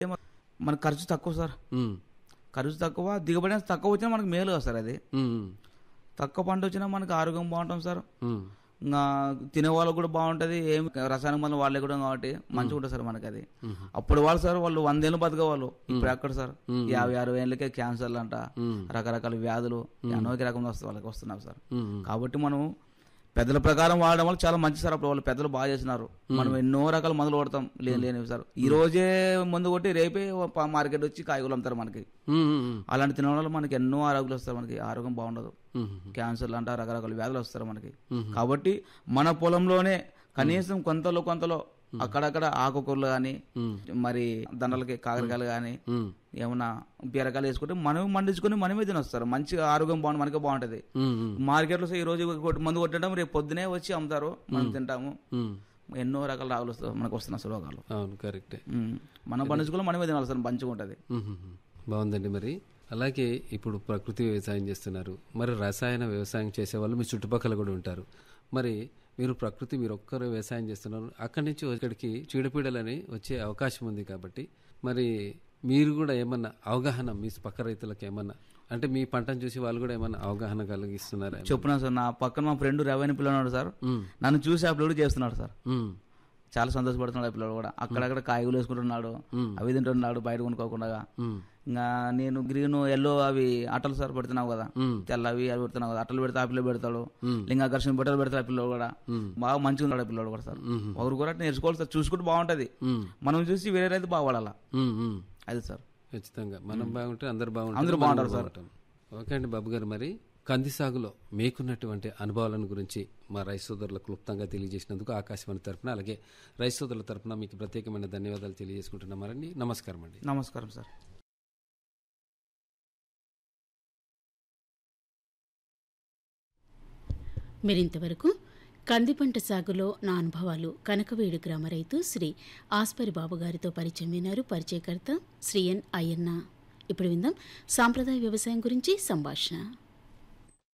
మనకు ఖర్చు తక్కువ సార్. ఖర్చు తక్కువ, దిగుబడి తక్కువ వచ్చినా మనకు మేలు కదా సార్. అది తక్కువ పంట వచ్చినా మనకు ఆరోగ్యం బాగుంటుంది సార్. ఇంకా తినే వాళ్ళకు కూడా బాగుంటుంది. ఏం రసాయన మందులు వాళ్ళే కూడా కాబట్టి మంచిగా ఉంటుంది సార్ మనకి. అది అప్పుడు వాళ్ళు సార్ వాళ్ళు 100 ఏళ్ళు బతకవాళ్ళు. ఇప్పుడు ఎక్కడ సార్ 50-60 ఏళ్ళకే క్యాన్సర్లు అంట, రకరకాల వ్యాధులు అనేక రకంగా వాళ్ళకి వస్తున్నారు సార్. కాబట్టి మనం పెద్దల ప్రకారం వాడడం వల్ల చాలా మంచి సార్. అప్పుడు వాళ్ళు పెద్దలు బాగా చేసినారు. మనం ఎన్నో రకాల మందులు కొడతాం లేనివి సార్. ఈ రోజే మందు కొట్టి రేపే మార్కెట్ వచ్చి కాయగూరలు అమ్ముతారు మనకి. అలాంటి తినడం వల్ల మనకి ఎన్నో ఆరోగ్యాలు వస్తారు. మనకి ఆరోగ్యం బాగుండదు. క్యాన్సర్లు అంట రకరకాల వ్యాధులు వస్తారు మనకి. కాబట్టి మన పొలంలోనే కనీసం కొంతలో అక్కడక్కడ ఆకుకూరలు కానీ, మరి దండలకి కాకరకాయలు కానీ, ఏమన్నా బీరకాయలు వేసుకుంటే మనం పండించుకుని మనమే తినొస్తారు. మంచిగా ఆరోగ్యం బాగుంటుంది, మనకే బాగుంటది. మార్కెట్లో ఈ రోజు మందు కొట్టడం రేపు పొద్దునే వచ్చి అమ్ముతారు, మనం తింటాము. ఎన్నో రకాల రాగులు మనకు వస్తున్నాయి రోగాలు. అవును, కరెక్టే. మనం పండించుకుని మనమే తినాలి సార్, మంచిగా ఉంటుంది. బాగుందండి. మరి అలాగే ఇప్పుడు ప్రకృతి వ్యవసాయం చేస్తున్నారు, మరి రసాయన వ్యవసాయం చేసే వాళ్ళు మీ చుట్టుపక్కల కూడా ఉంటారు. మరి మీరు ప్రకృతి మీరు ఒక్కరు వ్యవసాయం చేస్తున్నారు, అక్కడి నుంచి ఇక్కడికి చీడపీడలని వచ్చే అవకాశం ఉంది. కాబట్టి మరి మీరు కూడా ఏమన్నా అవగాహన మీ పక్క రైతులకు ఏమన్నా అంటే మీ పంటను చూసి వాళ్ళు కూడా ఏమన్నా అవగాహన కలిగిస్తున్నారా? చెప్పున్నా సార్. నా పక్కన మా ఫ్రెండ్ రెవెన్యూ పిల్లడు సార్, నన్ను చూసి ఆ పిల్లడు చేస్తున్నాడు సార్. చాలా సంతోషపడుతున్నాడు ఆ పిల్లడు కూడా. అక్కడక్కడ కాయగూలు వేసుకుంటున్నాడు, అవి తింటున్నాడు బయట కొనుక్కోకుండా. ఇంకా నేను గ్రీన్ ఎల్లో అవి అట్టలు సార్ పెడుతున్నావు కదా, తెల్లవి అవి పెడుతున్నావు కదా, అట్టలు పెడితే ఆ పిల్లలు పెడతాడు. లింగాకర్షణ బట్టలు పెడతాడు ఆ పిల్లడు కూడా. బాగా మంచిగా ఉన్నాడు ఆ పిల్లడు కూడా సార్. ఒకరు కూడా నేర్చుకోవాలి సార్, చూసుకుంటే బాగుంటది. మనం చూసి వేరే రైతు బాగుపడాలా, అది సార్. ఖచ్చితంగా మనం బాగుంటే అందరు బాగుంటారు సార్. ఓకే అండి బాబు గారు, మరి కంది సాగులో మీకున్నటువంటి అనుభవాలను గురించి మా రైతు సోదరులకు క్లుప్తంగా తెలియజేసినందుకు ఆకాశవాణి తరఫున అలాగే రైతు సోదరుల తరఫున మీకు ప్రత్యేకమైన ధన్యవాదాలు తెలియజేసుకుంటున్నామని. నమస్కారం అండి. నమస్కారం సార్. మీరింతవరకు కంది పంట సాగులో నా అనుభవాలు కనకవేడు గ్రామ రైతు శ్రీ ఆస్పరి బాబు గారితో పరిచయం విన్నారు. పరిచయకర్త శ్రీ ఎన్ అయ్యన్న. ఇప్పుడు విందాం సాంప్రదాయ వ్యవసాయం గురించి సంభాషణ.